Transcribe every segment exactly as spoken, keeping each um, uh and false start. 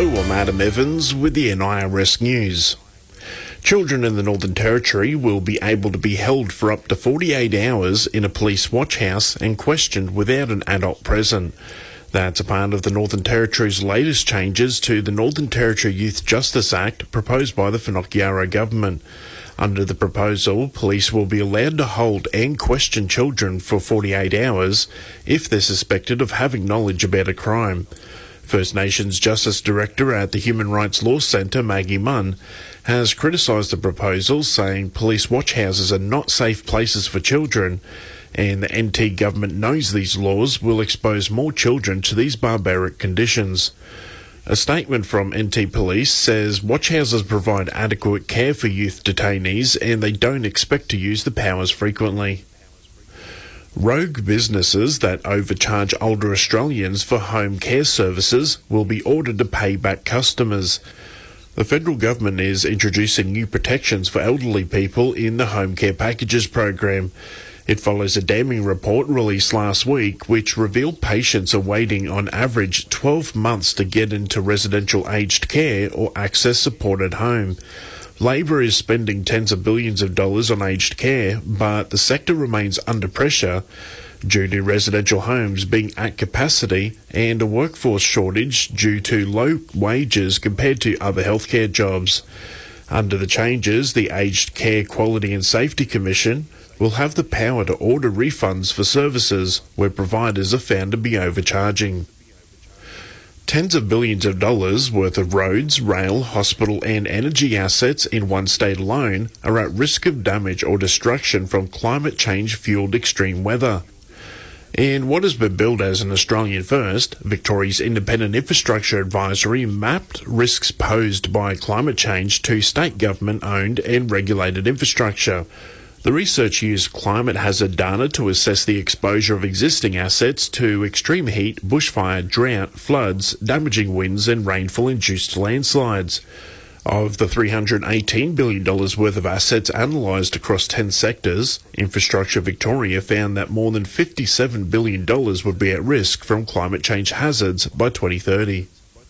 I'm Adam Evans with the N I R S News. Children in the Northern Territory will be able to be held for up to forty-eight hours in a police watch house and questioned without an adult present. That's a part of the Northern Territory's latest changes to the Northern Territory Youth Justice Act proposed by the Whanokirauo government. Under the proposal, police will be allowed to hold and question children for forty-eight hours if they're suspected of having knowledge about a crime. First Nations Justice Director at the Human Rights Law Centre, Maggie Munn, has criticised the proposal, saying police watch houses are not safe places for children, and the N T government knows these laws will expose more children to these barbaric conditions. A statement from N T Police says watch houses provide adequate care for youth detainees and they don't expect to use the powers frequently. Rogue businesses that overcharge older Australians for home care services will be ordered to pay back customers. The federal government is introducing new protections for elderly people in the Home Care Packages program. It follows a damning report released last week which revealed patients are waiting on average twelve months to get into residential aged care or access supported home. Labor is spending tens of billions of dollars on aged care, but the sector remains under pressure due to residential homes being at capacity and a workforce shortage due to low wages compared to other healthcare jobs. Under the changes, the Aged Care Quality and Safety Commission will have the power to order refunds for services where providers are found to be overcharging. Tens of billions of dollars worth of roads, rail, hospital and energy assets in one state alone are at risk of damage or destruction from climate change-fuelled extreme weather. In what has been billed as an Australian first, Victoria's Independent Infrastructure Advisory mapped risks posed by climate change to state government-owned and regulated infrastructure. The research used climate hazard data to assess the exposure of existing assets to extreme heat, bushfire, drought, floods, damaging winds and rainfall-induced landslides. Of the three hundred eighteen billion dollars worth of assets analysed across ten sectors, Infrastructure Victoria found that more than fifty-seven billion dollars would be at risk from climate change hazards by twenty thirty.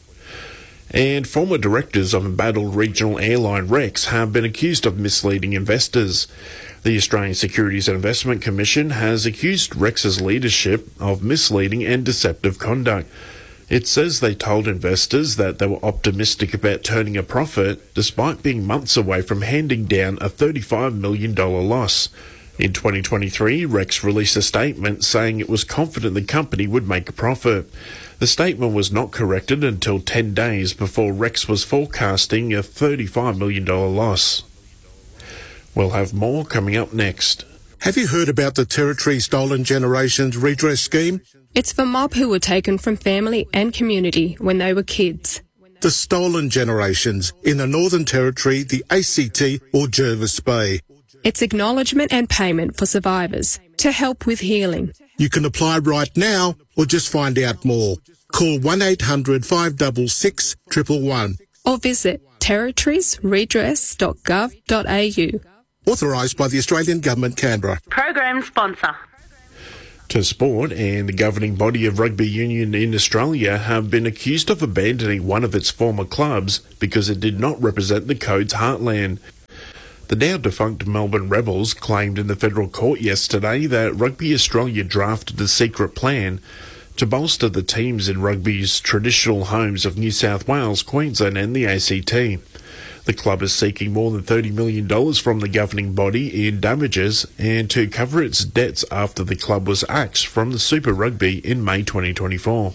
And former directors of embattled regional airline Rex have been accused of misleading investors. The Australian Securities and Investment Commission has accused Rex's leadership of misleading and deceptive conduct. It says they told investors that they were optimistic about turning a profit despite being months away from handing down a thirty-five million dollars loss. In twenty twenty-three, Rex released a statement saying it was confident the company would make a profit. The statement was not corrected until ten days before Rex was forecasting a thirty-five million dollars loss. We'll have more coming up next. Have you heard about the Territory Stolen Generations Redress Scheme? It's for mob who were taken from family and community when they were kids. The Stolen Generations in the Northern Territory, the A C T or Jervis Bay. It's acknowledgement and payment for survivors to help with healing. You can apply right now or just find out more. Call one eight hundred five six six, one one one. Or visit territories redress dot gov dot a u. Authorised by the Australian Government, Canberra. Program sponsor. To sport, and the governing body of rugby union in Australia have been accused of abandoning one of its former clubs because it did not represent the code's heartland. The now-defunct Melbourne Rebels claimed in the federal court yesterday that Rugby Australia drafted a secret plan to bolster the teams in rugby's traditional homes of New South Wales, Queensland and the A C T. The club is seeking more than thirty million dollars from the governing body in damages and to cover its debts after the club was axed from the Super Rugby in May twenty twenty-four.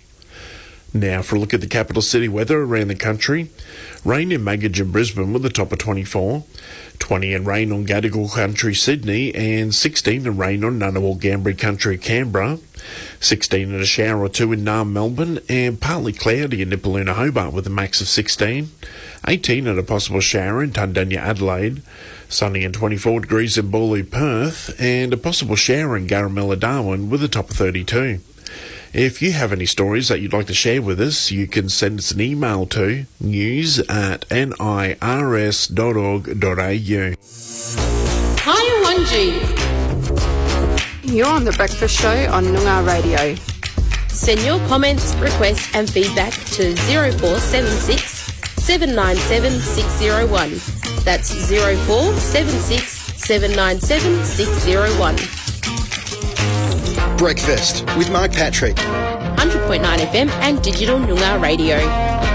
Now for a look at the capital city weather around the country. Rain in Magidge and Brisbane with a top of twenty-four, twenty and rain on Gadigal Country, Sydney, and sixteen and rain on Ngunnawal Gambri Country, Canberra, sixteen and a shower or two in Naarm, Melbourne, and partly cloudy in Nipaluna, Hobart with a max of sixteen, eighteen and a possible shower in Tundanya, Adelaide, sunny and twenty-four degrees in Boorloo, Perth, and a possible shower in Garamella, Darwin with a top of thirty-two. If you have any stories that you'd like to share with us, you can send us an email to news at nirs dot org dot a u. Hi, Wanji. You're on The Breakfast Show on Noongar Radio. Send your comments, requests and feedback to zero four seven six, seven nine seven, six zero one. That's zero four seven six, seven nine seven, six zero one. Breakfast with Mark Patrick. one hundred point nine F M and Digital Noongar Radio.